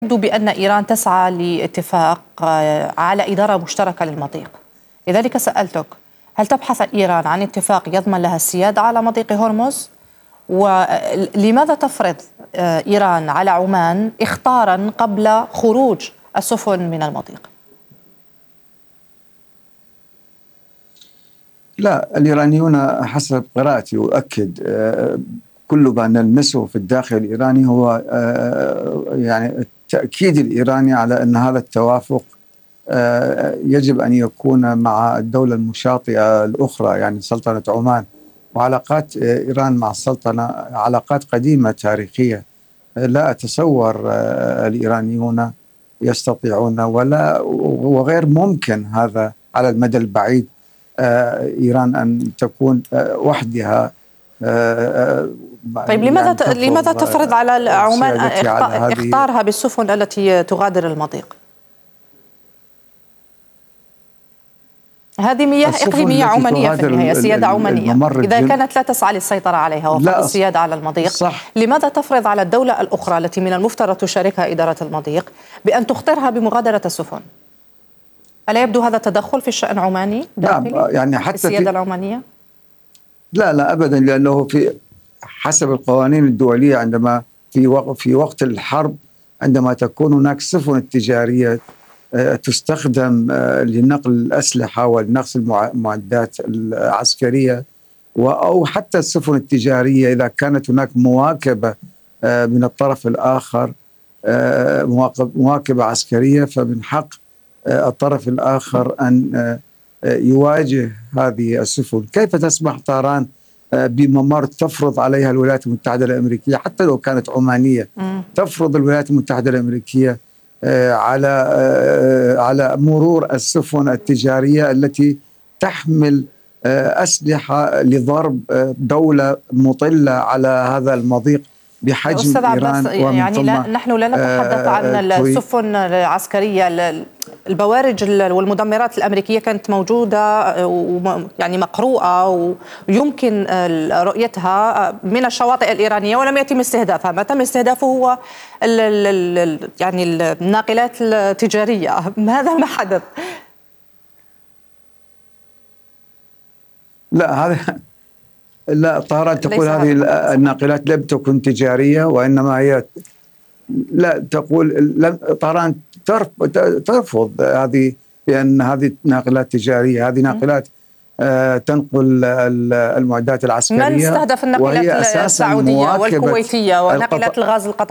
يبدو بأن إيران تسعى لاتفاق على إدارة مشتركة للمضيق. لذلك سألتك، هل تبحث إيران عن اتفاق يضمن لها السيادة على مضيق هرمز؟ ولماذا تفرض إيران على عمان إخطارا قبل خروج السفن من المضيق؟ لا، الإيرانيون حسب قراءتي وأكد كل ما نلمسه في الداخل الإيراني هو يعني التأكيد الإيراني على أن هذا التوافق يجب أن يكون مع الدولة المشاطئة الأخرى، يعني سلطنة عمان. وعلاقات إيران مع السلطنة علاقات قديمة تاريخية، لا أتصور الإيرانيون يستطيعون وغير ممكن هذا على المدى البعيد إيران أن تكون وحدها. طيب لماذا تفرض على عمان إخطارها بالسفن التي تغادر المضيق؟ هذه مياه إقليمية عمانية في النهاية، سيادة عمانية. إذا كانت لا تسعى للسيطرة عليها وفق السيادة على المضيق، صح. لماذا تفرض على الدولة الأخرى التي من المفترض تشاركها إدارة المضيق بأن تخطرها بمغادرة السفن؟ ألا يبدو هذا تدخل في الشأن العماني داخلي؟ يعني حتى السيادة العمانية؟ لا أبدا، لأنه في حسب القوانين الدولية عندما في وقت الحرب، عندما تكون هناك سفن تجارية تستخدم لنقل الأسلحة ولنقل المعدات العسكرية، أو حتى السفن التجارية إذا كانت هناك مواكبة من الطرف الآخر، مواكبة عسكرية، فمن حق الطرف الآخر أن يواجه هذه السفن. كيف تسمح طهران بممر تفرض عليها الولايات المتحدة الأمريكية حتى لو كانت عمانية، تفرض الولايات المتحدة الأمريكية على مرور السفن التجارية التي تحمل أسلحة لضرب دولة مطلة على هذا المضيق بحجم إيران؟ يعني نحن لا نتحدث عن السفن العسكرية، البوارج والمدمرات الأمريكية كانت موجودة يعني مقروءة ويمكن رؤيتها من الشواطئ الإيرانية ولم يتم استهدافها. ما تم استهدافه هو يعني الناقلات التجارية. هذا ما حدث. لا طهران تقول هذه الناقلات لم تكن تجارية، وإنما هي لا تقول طهران ترفض هذه، بأن هذه ناقلات تجارية. هذه ناقلات تنقل المعدات العسكرية. من استهدف الناقلات السعودية والكويتية وناقلات الغاز القطري؟